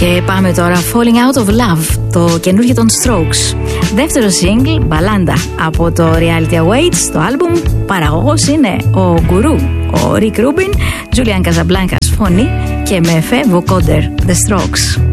Και πάμε τώρα, Falling Out of Love, το καινούργιο των Strokes. Δεύτερο single, μπαλάντα, από το Reality Awaits, το άλμπουμ. Παραγωγός είναι ο γκουρού, ο Rick Rubin, Julian Casablancas φωνή και με εφέ vocoder, The Strokes.